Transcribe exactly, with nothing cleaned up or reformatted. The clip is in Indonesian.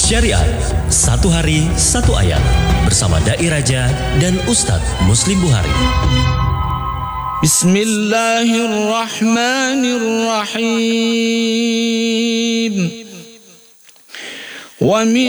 Syariat, satu hari satu ayat bersama Dai Raja dan Ustadz Muslim Buhari. Bismillahirrahmanirrahim. Wa min